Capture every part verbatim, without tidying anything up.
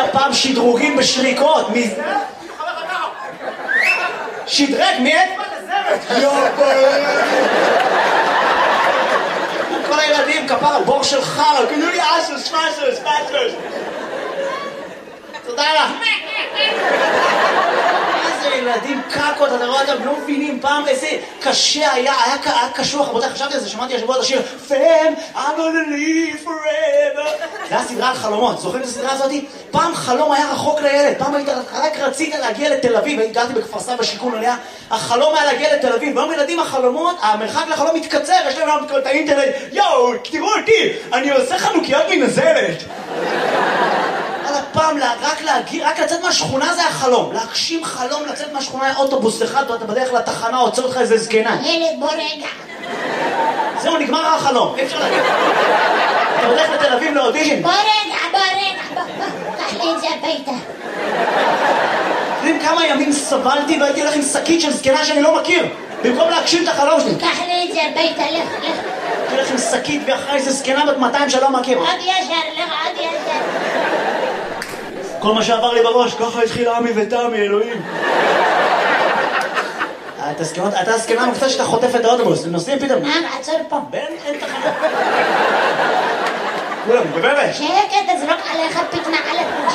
הפעם שדרוגים בשריקות. מי... שדרג, מי את? כל הילדים, כפר, בור של חר, קנו לי אסוס, ספסוס, ספסוס. תודה לך. איזה ילדים קקות, אתה רואה אותם, לא מבינים פעם איזה קשה היה, היה קשוח, רבותיי, חשבתי על זה, שמעתי השבוע את השיר Fam, I'm gonna live forever. זה היה סדרה על חלומות, זוכרים את הסדרה הזאת? פעם חלום היה רחוק לילד, פעם היית, רק רצית להגיע לתל אביב, הגעתי בכפר סבא בשיכון עליה, החלום היה להגיע לתל אביב, והיום ילדים החלומות, המרחק לחלום מתקצר, יש להם את האינטרנט, יואו, תראו אותי, אני עושה חנוכיות מנזלת. פעם רק להגיע, רק לצאת מהשכונה זה החלום. להגשים חלום, לצאת מהשכונה היה אוטובוס אחד, אתה בדרך לתחנה, עוצר אותך איזה זקנה. ילד, בוא רגע. זהו, נגמר החלום. אי אפשר להגיד. אתה הולך לתל אביב לאודישן. בוא רגע, בוא רגע, בוא, בוא. קח לי את זה הביתה. יודעים כמה ימים סבלתי והייתי הולך עם שקית של זקנה שאני לא מכיר. במקום להגשים את החלום שלי. קח לי את זה הביתה, לך, לך. הייתי הולך עם שקית ואחרי איזה זקנה בת מאתיים שלא מכיר. עוד ישר, לך, עוד ישר. כל מה שעבר לי בראש, ככה התחיל עמי ותמי, אלוהים. אתה הסקנה מופתע שאתה חוטף את האוטובוס, הם נוסעים פתאום. מה, עצור פה. בין, אין תחנה. כולם, בבבת. שקט, תזרוק עליך פיתנה על הראש.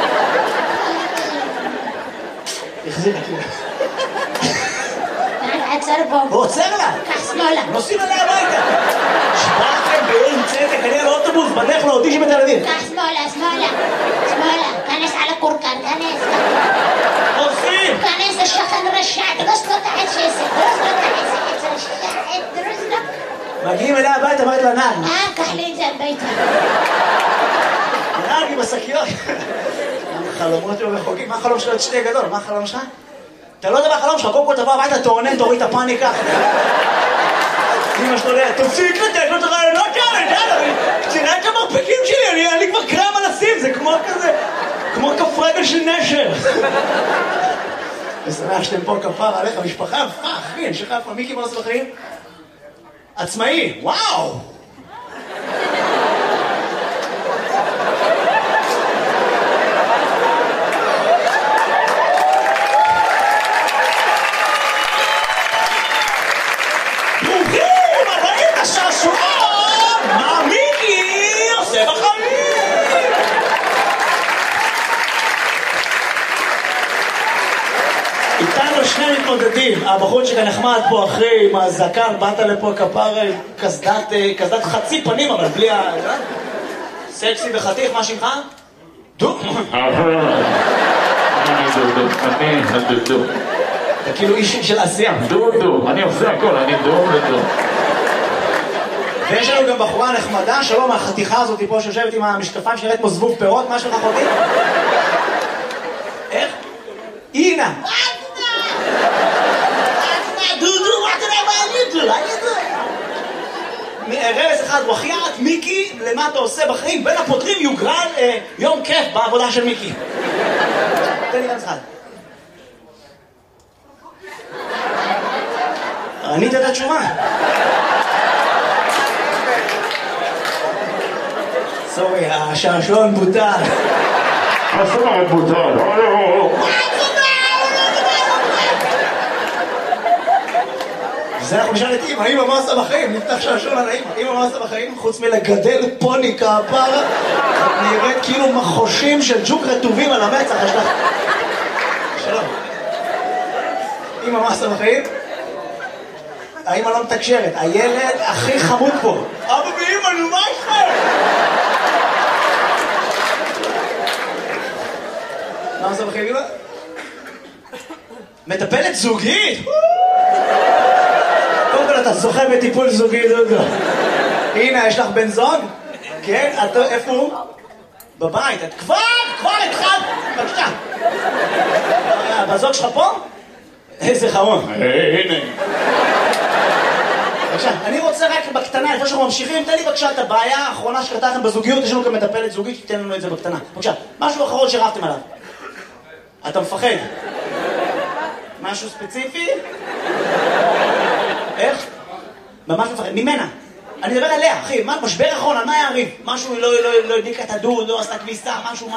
החזיר לה כאילו. עצור פה. הוא עוצר לה. קח שמאלה. נוסעים עליה הביתה. שבאתם באין צדק, אני על האוטובוס, בדרך לאודישן בתל אביב. קח שמאלה, שמאלה. שמאלה. כנס על הקורקן, כנס. עושים. כנס לשכן רשע, דרוס לו את העצת, דרוס לו את העצת, רשע, דרוס לו. מגיעים אליה הביתה, אמרת לה נעל. אה, קח לי את זה הביתה. נעל עם השקיות. החלומות שלו רחוקים, מה החלום שלו? את שתי גדול, מה החלום שלך? אתה לא יודע מה החלום שלך, קודם כל תבוא הביתה, תעונן, תוריד את הפאניקה. אמא שלו ליד, תפסיק לתת לו את הרעיונות האלה, תראה את המרפקים שלי, אני כבר קרם על הסים, זה כמו כזה, כמו כף רגל של נשר. אני שמח שאתם פה כפר עליך, משפחה, אחי, אני שלך איפה, מיקי מה עושה בחיים? עצמאי, וואו! איתנו שני מתמודדים, הבחור שכאן נחמד פה אחרי עם הזקן, באת לפה כפר קסדת, קסדת חצי פנים אבל בלי ה... סקסי וחתיך, מה שמך? דו? אני דודו, אני הדודו. אתה כאילו איש של עשייה. דודו, אני עושה הכל, אני דודו. ויש לנו גם בחורה נחמדה, שלום, החתיכה הזאת פה שיושבת עם המשקפיים שנראית כמו זבוב פירות, מה שלך חותי? איך? אינה! דודו, מה תראה מה אני דודו? רמז אחד, וחיית, מיקי, למה אתה עושה בחיים? בין הפותרים יוגרל יום כיף בעבודה של מיקי. תן לי רמז אחד. ענית את התשובה. סורי, השעשועון בוטל. השעשועון בוטל. זה אנחנו נשאל את אמא, אמא מה עושה בחיים? נפתח שעשועון על אמא, אמא מה עושה בחיים? חוץ מלגדל פוני כפרה, נראית כאילו מחושים של ג'וק רטובים על המצח, יש לך... שלום. אמא מה עושה בחיים? האמא לא מתקשרת, הילד הכי חמוד פה. אבא ואמא, נו מה איתכם? מה עושה בחיים אמא? מטפלת זוגית? קודם כל אתה זוכה בטיפול זוגי, דודו. הנה, יש לך בן זוג? כן? איפה הוא? בבית. את כבר, כבר התחלת. בבקשה. בזוג שלך פה? איזה חמוד. הנה. בבקשה, אני רוצה רק בקטנה, לפני שאנחנו ממשיכים, תן לי בבקשה את הבעיה האחרונה שקרתה לכם בזוגיות, יש לנו גם מטפלת זוגית, שתיתן לנו את זה בקטנה. בבקשה, משהו אחרון שרבתם עליו. אתה מפחד? משהו ספציפי? איך? ממש מפחד, ממנה. אני מדבר עליה, אחי, משבר אחרון, על מה היה הריב? משהו לא הדליקה את הדוד, לא עשתה כביסה, משהו...